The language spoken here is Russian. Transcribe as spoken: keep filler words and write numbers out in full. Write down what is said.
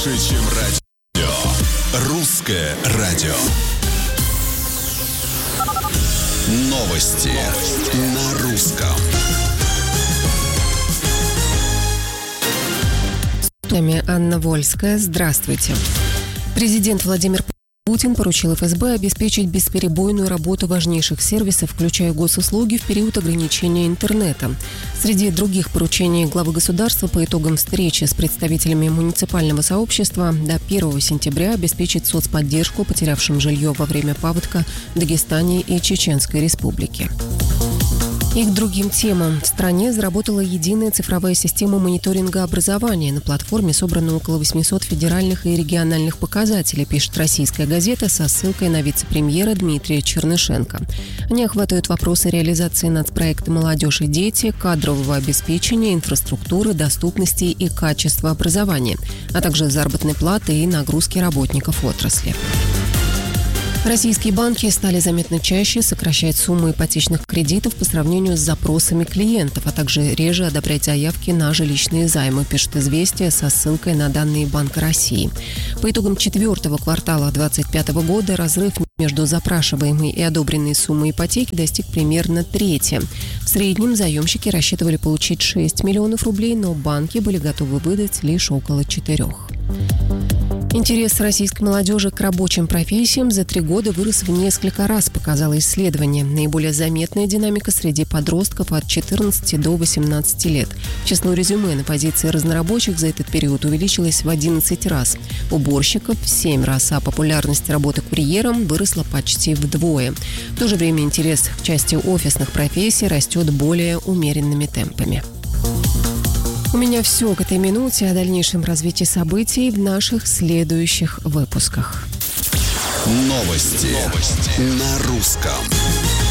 Лучше, чем радио. Русское радио. Новости на русском. С вами Анна Вольская. Здравствуйте. Президент Владимир Путин поручил эф эс бэ обеспечить бесперебойную работу важнейших сервисов, включая госуслуги, в период ограничения интернета. Среди других поручений главы государства по итогам встречи с представителями муниципального сообщества до первого сентября обеспечить соцподдержку потерявшим жилье во время паводка в Дагестане и Чеченской Республике. И к другим темам. В стране заработала единая цифровая система мониторинга образования. На платформе собрано около восемьсот федеральных и региональных показателей, пишет «Российская газета» со ссылкой на вице-премьера Дмитрия Чернышенко. Они охватывают вопросы реализации нацпроекта «Молодежь и дети», кадрового обеспечения, инфраструктуры, доступности и качества образования, а также заработной платы и нагрузки работников отрасли. Российские банки стали заметно чаще сокращать суммы ипотечных кредитов по сравнению с запросами клиентов, а также реже одобрять заявки на жилищные займы, пишет «Известия» со ссылкой на данные Банка России. По итогам четвертого квартала две тысячи двадцать пятого года разрыв между запрашиваемой и одобренной суммой ипотеки достиг примерно трети. В среднем заемщики рассчитывали получить шесть миллионов рублей, но банки были готовы выдать лишь около четырех. Интерес российской молодежи к рабочим профессиям за три года вырос в несколько раз, показало исследование. Наиболее заметная динамика среди подростков от четырнадцати до восемнадцати лет. Число резюме на позиции разнорабочих за этот период увеличилось в одиннадцать раз. Уборщиков в семь раз, а популярность работы курьером выросла почти вдвое. В то же время интерес к части офисных профессий растет более умеренными темпами. У меня все к этой минуте. О дальнейшем развитии событий в наших следующих выпусках. Новости, Новости. на русском.